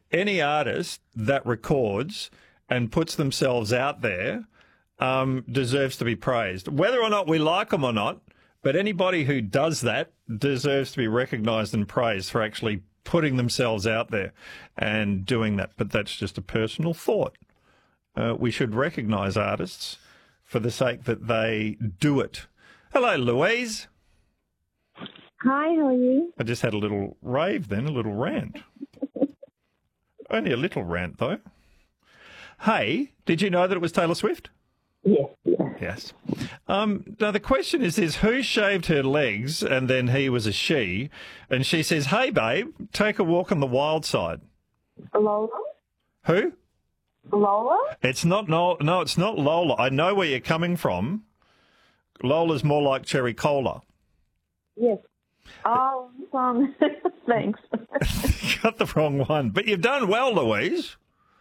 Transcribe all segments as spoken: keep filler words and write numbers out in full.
any artist that records and puts themselves out there um, deserves to be praised, whether or not we like them or not. But anybody who does that deserves to be recognised and praised for actually putting themselves out there and doing that. But that's just a personal thought. Uh, we should recognise artists for the sake that they do it. Hello, Louise. Hi, how are you? I just had a little rave then, a little rant. Only a little rant, though. Hey, did you know that it was Taylor Swift? Yes, yes. Yes. Um, now, the question is, is who shaved her legs and then he was a she, and she says, hey, babe, take a walk on the wild side. Lola? Who? Lola? It's not, no, no, it's not Lola. I know where you're coming from. Lola's more like Cherry Cola. Yes. Oh, um, thanks. You got the wrong one, but you've done well, Louise.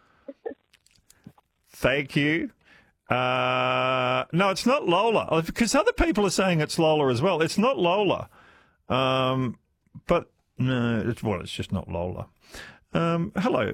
Thank you. Uh, no, it's not Lola, because other people are saying it's Lola as well. It's not Lola. Um, but, no, it's, well, it's just not Lola. Um, hello.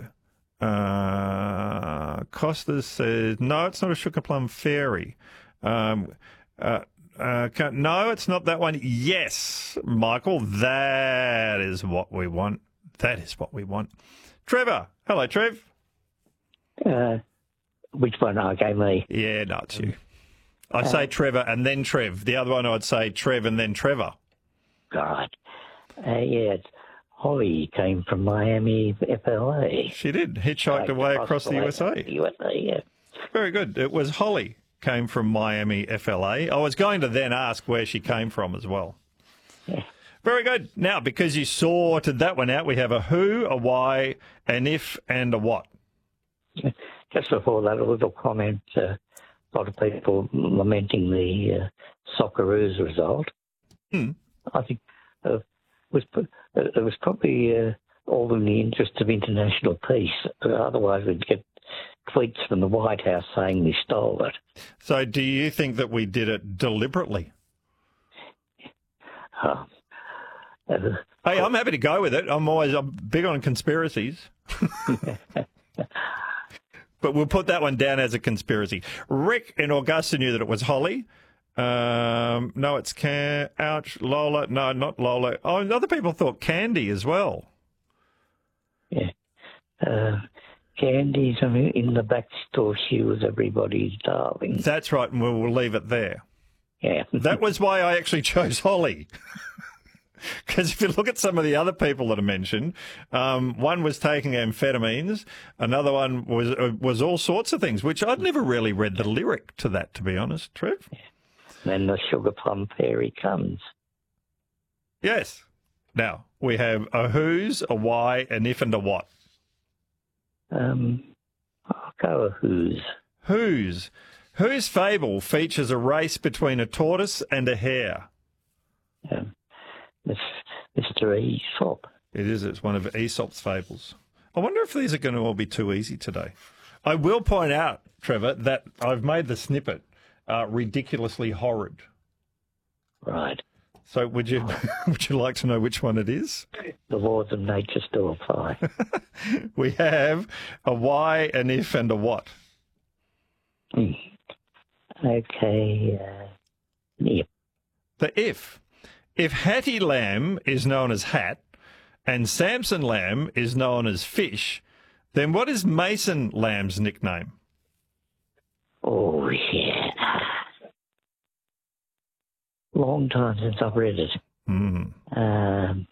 Uh, Costas says, no, it's not a Sugar Plum Fairy. Um, uh, uh, no, it's not that one. Yes, Michael, that is what we want. That is what we want. Trevor. Hello, Trev. Uh, which one? Okay, me. Yeah, no, it's you. I'd say Trevor and then Trev. The other one I'd say Trev and then Trevor. God. Uh, yeah, it's Holly came from Miami F L A. She did. Hitchhiked away across the U S A. U S A, yeah. Very good. It was Holly came from Miami F L A. I was going to then ask where she came from as well. Yeah. Very good. Now, because you sorted that one out, we have a who, a why, an if, and a what. Just before that, a little comment. Uh, a lot of people lamenting the uh, Socceroos result. Hmm. I think uh, was uh, it was probably uh, all in the interest of international peace. Uh, otherwise, we'd get tweets from the White House saying we stole it. So, do you think that we did it deliberately? Uh, uh, hey, I'm happy to go with it. I'm always I'm big on conspiracies. But we'll put that one down as a conspiracy. Rick in Augusta knew that it was Holly. Um, no, it's Can. Ouch, Lola. No, not Lola. Oh, and other people thought Candy as well. Yeah. Uh, Candy's in the back store. She was everybody's darling. That's right, and we'll, we'll leave it there. Yeah. That was why I actually chose Holly. Because if you look at some of the other people that are mentioned, um, one was taking amphetamines, another one was uh, was all sorts of things, which I'd never really read the lyric to that, to be honest, Trev. Then the Sugar Plum Fairy comes. Yes. Now, we have a who's, a why, an if, and a what. Um, I'll go a who's. Who's. Whose fable features a race between a tortoise and a hare? Um, Mister Aesop. It is. It's one of Aesop's fables. I wonder if these are going to all be too easy today. I will point out, Trevor, that I've made the snippet uh, ridiculously horrid. Right. So would you would you like to know which one it is? The laws of nature still apply. We have a why, an if, and a what. Mm. Okay. Uh, yeah. The if. If Hattie Lamb is known as Hat and Samson Lamb is known as Fish, then what is Mason Lamb's nickname? Oh, yeah. Long time since I've read it. Mm. Um,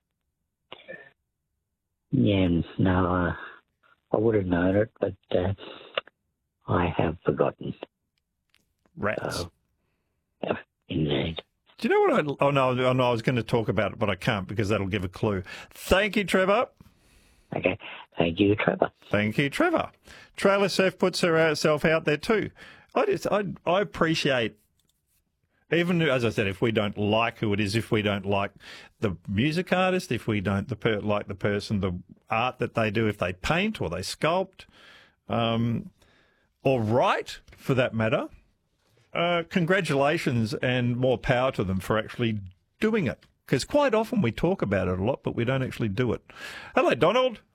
yeah, no, uh, I would have known it, but uh, I have forgotten. Rats. So, yeah, indeed. Do you know what I... Oh, no, oh, no, I was going to talk about it, but I can't because that'll give a clue. Thank you, Trevor. Okay. Thank you, Trevor. Thank you, Trevor. Trailer Surf puts herself out there too. I just, I, I appreciate, even as I said, if we don't like who it is, if we don't like the music artist, if we don't the per, like the person, the art that they do, if they paint or they sculpt, um, or write for that matter, uh, congratulations and more power to them for actually doing it. Because quite often we talk about it a lot, but we don't actually do it. Hello, Donald.